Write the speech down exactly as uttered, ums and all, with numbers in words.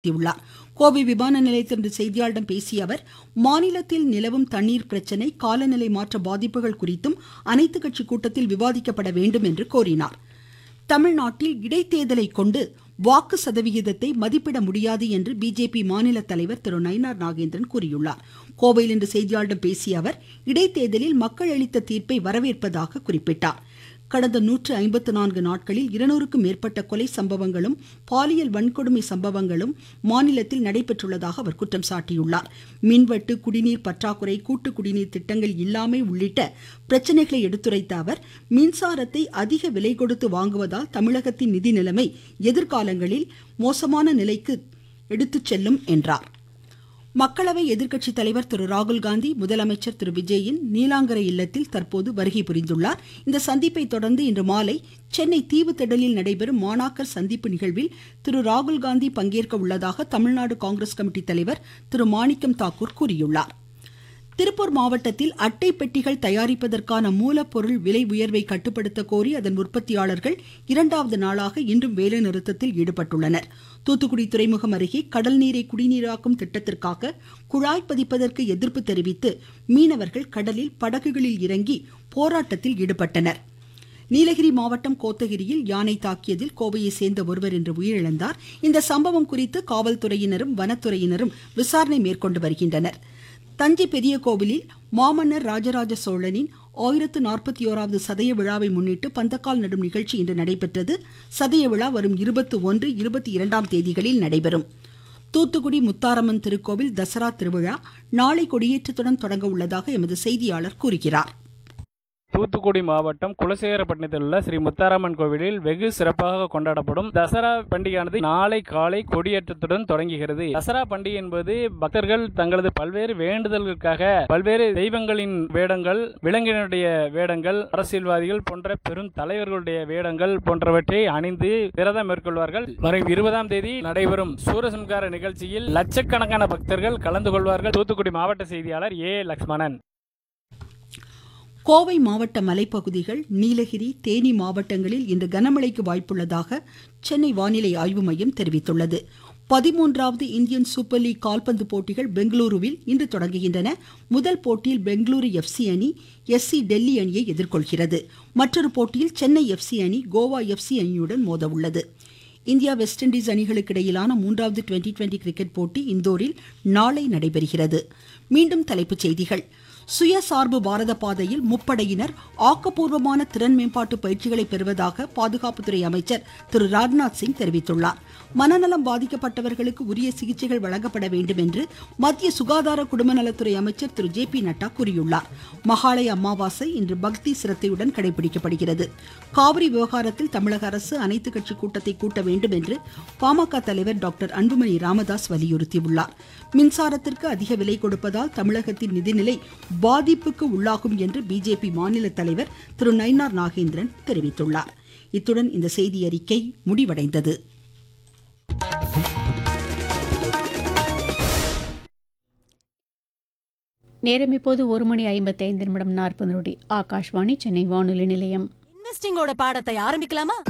உள்ளார். கோவை விமான நிலையத்தில் இன்று செய்தியாளர்களிடம் பேசிய அவர், மாநிலத்தில் நிலவும் தண்ணீர் பிரச்சினை, காலநிலை மாற்ற பாதிப்புகள் குறித்தும் அனைத்து கட்சி கூட்டத்தில் விவாதிக்கப்பட வேண்டும் என்று கோரினார். தமிழ்நாட்டில் இடைத்தேர்தலை கொண்டு வாக்கு சதவிகிதத்தை மதிப்பிட முடியாது என்று பிஜேபி மாநில தலைவர் திரு நயினார் நாகேந்திரன் கூறியுள்ளார். கோவையில் இன்று செய்தியாளர்களிடம் பேசிய அவர், இடைத்தேர்தலில் மக்கள் அளித்த தீர்ப்பை வரவேற்பதாக குறிப்பிட்டார். கடந்த நூற்று ஐம்பத்து நான்கு நாட்களில் இருநூறுக்கும் மேற்பட்ட கொலை சம்பவங்களும் பாலியல் வன்கொடுமை சம்பவங்களும் மாநிலத்தில் நடைபெற்றுள்ளதாக அவர் குற்றம் சாட்டியுள்ளார். மின்வெட்டு, குடிநீர் பற்றாக்குறை, கூட்டு குடிநீர் திட்டங்கள் இல்லாமை உள்ளிட்ட பிரச்சனைகளை எடுத்துரைத்த அவர், மின்சாரத்தை அதிக விலை கொடுத்து வாங்குவதால் தமிழகத்தின் நிதி நிலைமை எதிர்காலங்களில் மோசமான நிலைக்கு எடுத்துச் செல்லும் என்றார். மக்களவை எதிர்க்கட்சி தலைவர் திரு ராகுல்காந்தி முதலமைச்சர் திரு விஜயின் நீலாங்கரை இல்லத்தில் தற்போது வருகை புரிந்துள்ளார். இந்த சந்திப்பை தொடர்ந்து இன்று மாலை சென்னை தீவுத்திடலில் நடைபெறும் மாணாக்கர் சந்திப்பு நிகழ்வில் திரு ராகுல்காந்தி பங்கேற்க உள்ளதாக தமிழ்நாடு காங்கிரஸ் கமிட்டி தலைவர் திரு மாணிக்கம் தாக்கூர் கூறியுள்ளார். திருப்பூர் மாவட்டத்தில் அட்டை பெட்டிகள் தயாரிப்பதற்கான மூலப்பொருள் விலை உயர்வை கட்டுப்படுத்த கோரி அதன் உற்பத்தியாளர்கள் இரண்டாவது நாளாக இன்றும் வேலைநிறுத்தத்தில் ஈடுபட்டுள்ளனர். தூத்துக்குடி துறைமுகம் அருகே கடல் நீரை குடிநீராக்கும் திட்டத்திற்காக குழாய் பதிப்பதற்கு எதிர்ப்பு தெரிவித்து மீனவர்கள் கடலில் படகுகளில் இறங்கி போராட்டத்தில் ஈடுபட்டனர். நீலகிரி மாவட்டம் கோத்தகிரியில் யானை தாக்கியதில் கோவையை சேர்ந்த ஒருவர் இன்று உயிரிழந்தார். இந்த சம்பவம் குறித்து காவல்துறையினரும் வனத்துறையினரும் விசாரணை மேற்கொண்டு வருகின்றனர். தஞ்சை பெரிய கோவிலில் மாமன்னர் ராஜராஜ சோழனின் ஆயிரத்து நாற்பத்தி ஓராவது சதய விழாவை முன்னிட்டு பந்தக்கால் நடும் நிகழ்ச்சி இன்று நடைபெற்றது. சதய விழா வரும் இருபத்தி ஒன்று இருபத்தி இரண்டாம் தேதிகளில் நடைபெறும். தூத்துக்குடி முத்தாரம்மன் திருக்கோவில் தசரா திருவிழா நாளை கொடியேற்றத்துடன் தொடங்க உள்ளதாக எமது செய்தியாளர் கூறுகிறார். தூத்துக்குடி மாவட்டம் குலசேகரப்பட்டினத்தில் உள்ள ஸ்ரீ முத்தாரம்மன் கோவிலில் வெகு சிறப்பாக கொண்டாடப்படும் தசரா பண்டிகையானது நாளை காலை கொடியேற்றத்துடன் தொடங்குகிறது. தசரா பண்டிகை என்பது பக்தர்கள் தங்களது பல்வேறு வேண்டுதல்களுக்காக பல்வேறு தெய்வங்களின் வேடங்கள், விலங்கினுடைய வேடங்கள், அரசியல்வாதிகள் போன்ற பெரும் தலைவர்களுடைய வேடங்கள் போன்றவற்றை அணிந்து விரதம் மேற்கொள்வார்கள். வரும் இருபதாம் தேதி நடைபெறும் சூரசம்கார நிகழ்ச்சியில் லட்சக்கணக்கான பக்தர்கள் கலந்து கொள்வார்கள். தூத்துக்குடி மாவட்ட செய்தியாளர் ஏ லக்ஷ்மணன். கோவை மாவட்ட மலைப்பகுதிகள், நீலகிரி, தேனி மாவட்டங்களில் இன்று கனமழைக்கு வாய்ப்புள்ளதாக சென்னை வானிலை ஆய்வு மையம் தெரிவித்துள்ளது. பதிமூன்றாவது இந்தியன் சூப்பர் லீக் கால்பந்து போட்டிகள் பெங்களூருவில் இன்று தொடங்குகின்றன. முதல் போட்டியில் பெங்களூரு எஃப்சி அணி எஸ்சி டெல்லி அணியை எதிர்கொள்கிறது. மற்றொரு போட்டியில் சென்னை எஃப்சி அணி கோவா எஃப்சி அணியுடன் மோத உள்ளது. இந்தியா வெஸ்ட் இண்டீஸ் அணிகளுக்கு இடையிலான மூன்றாவது டுவெண்டி டுவெண்டி கிரிக்கெட் போட்டி இந்தோரில் நாளை நடைபெறுகிறது. மீண்டும் தலைப்புச் செய்திகள். சுயசார்பு பாரத பாதையில் முப்படையினர் ஆக்கப்பூர்வமான திறன் மேம்பாட்டு பயிற்சிகளை பெறுவதாக பாதுகாப்புத்துறை அமைச்சர் திரு ராஜ்நாத் சிங் தெரிவித்துள்ளார். மனநலம் பாதிக்கப்பட்டவர்களுக்கு உரிய சிகிச்சைகள் வழங்கப்பட வேண்டும் என்று மத்திய சுகாதார குடும்பநலத்துறை அமைச்சர் திரு ஜே பி நட்டா கூறியுள்ளார். மகாலய அமாவாசை இன்று பக்தி சிரத்தையுடன் கடைபிடிக்கப்படுகிறது. காவிரி விவகாரத்தில் தமிழக அரசு அனைத்து கட்சி கூட்டத்தை கூட்ட வேண்டும் என்று பாமக தலைவர் டாக்டர் அன்புமணி ராமதாஸ் வலியுறுத்தியுள்ளார். மின்சாரத்திற்கு அதிக விலை கொடுப்பதால் தமிழகத்தின் நிதிநிலை பாதிப்புக்கு உள்ளாகும் என்று பிஜேபி மாநில தலைவர் திரு நயினார் நாகேந்திரன் தெரிவித்துள்ளார். இத்துடன் இந்த செய்தி அறிக்கை முடிவடைந்தது. நேரம் இப்போது ஒரு மணி ஐம்பத்தி ஐந்து நிமிடம் நாற்பது நொடி. ஆகாஷ்வாணி சென்னை வானொலி நிலையம். இன்வெஸ்டிங்கோட பாடத்தை ஆரம்பிக்கலாமா?